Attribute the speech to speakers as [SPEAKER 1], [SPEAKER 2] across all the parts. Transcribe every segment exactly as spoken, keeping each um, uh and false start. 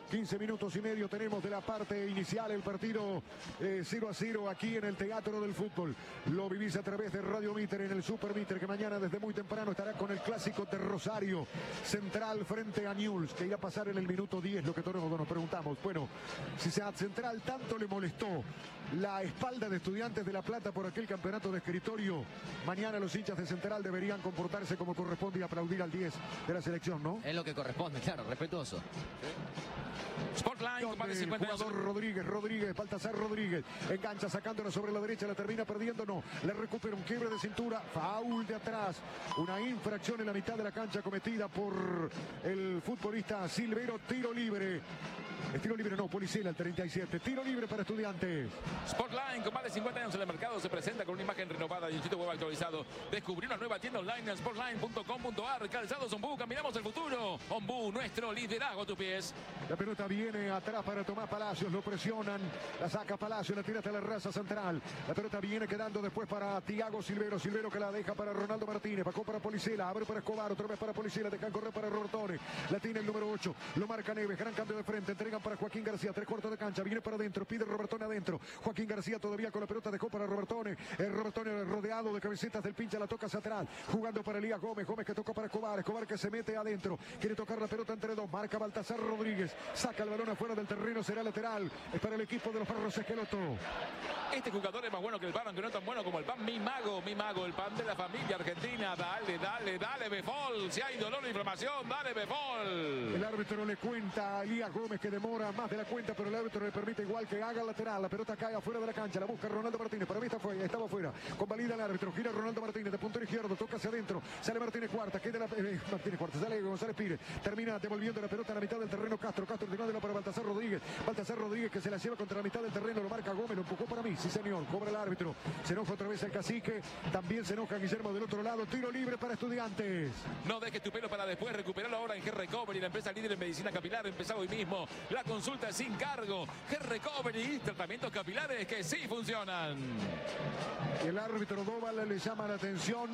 [SPEAKER 1] quince minutos y medio tenemos de la parte inicial. El partido eh, cero a cero aquí en el Teatro del Fútbol. Lo vivís a través de Radio Mitre en el Super Mitre, que mañana desde muy temprano estará con el clásico de Rosario Central frente a Newell's, que irá a pasar en el minuto diez, lo que todos nos preguntamos. Bueno, si a Central tanto le molestó la espalda de Estudiantes de La Plata por aquel campeonato de escritorio, mañana los hinchas de Central deberían comportarse como corresponde y aplaudir al diez de la selección, ¿no?
[SPEAKER 2] Es lo que corresponde, claro, respetuoso.
[SPEAKER 3] Sportline con más de cincuenta
[SPEAKER 1] el jugador
[SPEAKER 3] años.
[SPEAKER 1] Rodríguez, Rodríguez, Baltasar Rodríguez, engancha sacándola sobre la derecha, la termina perdiendo, no, le recupera un quiebre de cintura, foul de atrás, una infracción en la mitad de la cancha cometida por el futbolista Silvero, tiro libre. El tiro libre no, Policela el treinta y siete. Tiro libre para Estudiantes.
[SPEAKER 3] Sportline con más de cincuenta años en el mercado se presenta con una imagen renovada y un sitio web actualizado. Descubrí una nueva tienda online en sportline punto com punto ar. Calzados Ombú, caminamos el futuro. Ombú, nuestro liderazgo a tus pies.
[SPEAKER 1] La pelota viene atrás para Tomás Palacios, lo presionan, la saca Palacios, la tira hasta la raza central. La pelota viene quedando después para Tiago Silvero, Silvero que la deja para Ronaldo Martínez, Pacó para Policela, abre para Escobar, otra vez para Policela, dejan correr para Robertone. La tiene el número ocho, lo marca Neves, gran cambio de frente, entregan para Joaquín García, tres cuartos de cancha, viene para adentro, pide Robertone adentro. Joaquín García todavía con la pelota, dejó para Robertone. El Robertone rodeado de camisetas del pincha, la toca hacia atrás, jugando para Elías Gómez, Gómez que tocó para Escobar, Escobar que se mete adentro, quiere tocar la pelota entre dos, marca Baltasar Rodríguez, saca el balón afuera del terreno, será lateral, es para el equipo de los Barros Esqueloto.
[SPEAKER 3] Este jugador es más bueno que el pan, aunque no tan bueno como el pan. Mi mago, mi mago, el pan de la familia argentina. Dale, dale, dale, Befol. Si hay dolor o inflamación, dale, Befol.
[SPEAKER 1] El árbitro le cuenta a Elías Gómez que demora más de la cuenta, pero el árbitro le permite igual que haga el lateral. La pelota cae afuera de la cancha, la busca Ronaldo Martínez. Para mí está fuera, estaba afuera. Convalida el árbitro, gira Ronaldo Martínez de puntero izquierdo, toca hacia adentro. Sale Martínez Cuarta, queda la, eh, Martínez Cuarta, sale González Pires. Termina devolviendo la pelota a la mitad del terreno Castro. Castro tirándola para Baltasar Rodríguez. Baltasar Rodríguez que se la lleva contra la mitad del terreno, lo marca Gómez, lo empujó para mí. Sí, señor, cobra el árbitro. Se enoja otra vez el cacique. También se enoja Guillermo del otro lado. Tiro libre para Estudiantes.
[SPEAKER 3] No dejes tu pelo para después. Recuperalo ahora en G-Recovery, la empresa líder en medicina capilar. Empezá hoy mismo. La consulta es sin cargo. G-Recovery, tratamientos capilares que sí funcionan.
[SPEAKER 1] Y el árbitro Doval le llama la atención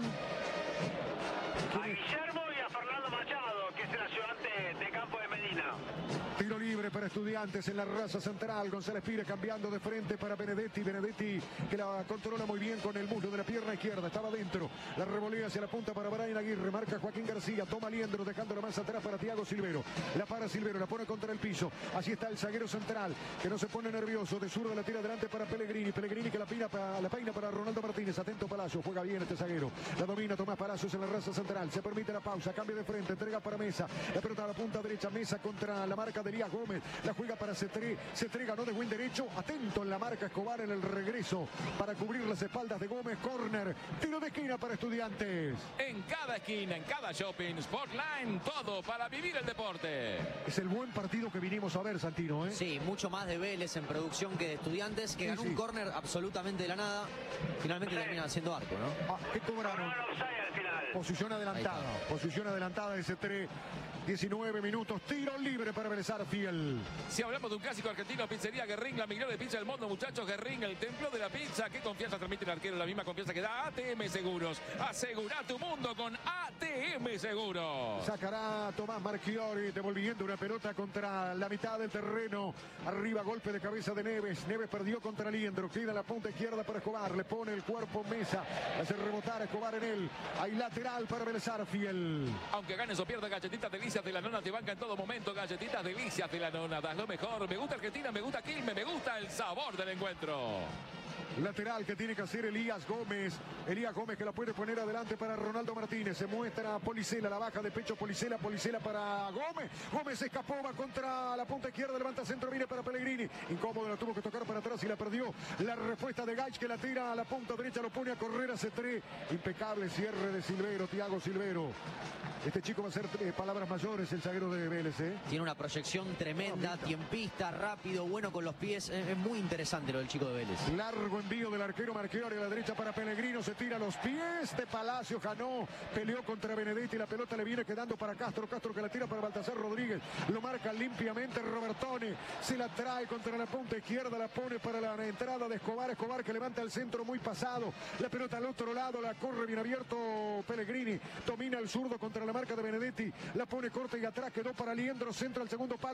[SPEAKER 4] a Guillermo y a Fernando Machado, que es el ayudante de campo de Medina.
[SPEAKER 1] Tiro libre para Estudiantes en la raza central. González Pires cambiando de frente para Benedetti. Benedetti que la controla muy bien con el muslo de la pierna izquierda. Estaba dentro. La revolea hacia la punta para Brian Aguirre. Marca Joaquín García. Toma Liendro dejándola más atrás para Tiago Silvero. La para Silvero. La pone contra el piso. Así está el zaguero central que no se pone nervioso. De zurda la tira adelante para Pellegrini. Pellegrini que la peina para, la peina para Ronaldo Martínez. Atento Palacio. Juega bien este zaguero. La domina Tomás Palacios en la raza central. Se permite la pausa. Cambio de frente. Entrega para Mesa. La pelota a la punta derecha. Mesa contra la marca de Elías Gómez. La juega para Cetré. Cetré ganó de buen derecho. Atento en la marca Escobar en el regreso para cubrir las espaldas de Gómez. Corner. Tiro de esquina para Estudiantes.
[SPEAKER 3] En cada esquina, en cada shopping, Sportline, todo para vivir el deporte.
[SPEAKER 1] Es el buen partido que vinimos a ver, Santino, ¿eh?
[SPEAKER 2] Sí, mucho más de Vélez en producción que de Estudiantes, que
[SPEAKER 1] Sí,
[SPEAKER 2] ganó
[SPEAKER 1] sí.
[SPEAKER 2] un córner absolutamente de la nada. Finalmente termina haciendo arco, ¿no?
[SPEAKER 1] Ah, ¿qué cobraron?
[SPEAKER 4] Cobraron offside al final.
[SPEAKER 1] Posición adelantada.
[SPEAKER 2] Ahí está.
[SPEAKER 1] Posición adelantada de Cetré. diecinueve minutos. Tiro libre para Vélez Arfiel.
[SPEAKER 3] Si hablamos de un clásico argentino, pizzería Guerrín, la mejor de pizza del mundo, muchachos. Guerrín, el templo de la pizza. ¿Qué confianza transmite el arquero? La misma confianza que da A T M Seguros. Asegura tu mundo con A T M Seguros.
[SPEAKER 1] Sacará Tomás Marchiori devolviendo una pelota contra la mitad del terreno. Arriba, golpe de cabeza de Neves. Neves perdió contra Liendro. Queda la punta izquierda para Escobar. Le pone el cuerpo Mesa. Hace rebotar a Escobar en él. Hay lateral para Vélez Arfiel.
[SPEAKER 3] Aunque ganes o pierdas, galletitas delicias de la nona te banca en todo momento. Galletitas delicias de la nona. Das lo mejor. Me gusta Argentina, me gusta Quilmes, me gusta el sabor del encuentro.
[SPEAKER 1] Lateral que tiene que hacer Elías Gómez. Elías Gómez que la puede poner adelante para Ronaldo Martínez. Se muestra Policela, la baja de pecho Policela. Policela para Gómez. Gómez se escapó, va contra la punta izquierda. Levanta centro, viene para Pellegrini. Incómodo, la tuvo que tocar para atrás y la perdió. La respuesta de Gaich que la tira a la punta derecha. Lo pone a correr a Cetré. Impecable cierre de Silvero, Tiago Silvero. Este chico va a ser eh, palabras mayores, el zaguero de Vélez, ¿eh?
[SPEAKER 2] Tiene una proyección tremenda, tiempista, rápido, bueno con los pies. Es, es muy interesante lo del chico de Vélez.
[SPEAKER 1] Largo envío del arquero Marchiori a la derecha para Pellegrino. Se tira a los pies de Palacio. Ganó, peleó contra Benedetti. La pelota le viene quedando para Castro. Castro que la tira para Baltasar Rodríguez. Lo marca limpiamente Robertone. Se la trae contra la punta izquierda. La pone para la entrada de Escobar. Escobar que levanta el centro muy pasado. La pelota al otro lado. La corre bien abierto Pellegrini. Domina el zurdo contra la marca de Benedetti. La pone corta y atrás. Quedó para Liendro. Centro al segundo palo.